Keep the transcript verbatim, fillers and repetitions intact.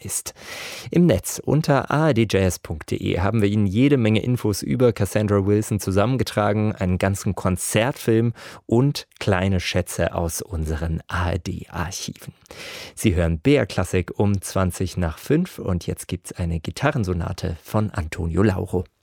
ist. Im Netz unter a r d jazz punkt d e haben wir Ihnen jede Menge Infos über Cassandra Wilson zusammengetragen, einen ganzen Konzertfilm und kleine Schätze aus unseren A R D-Archiven. Sie hören B R Klassik um zwanzig nach fünf und jetzt gibt's eine Gitarrensonate von Antonio Lauro.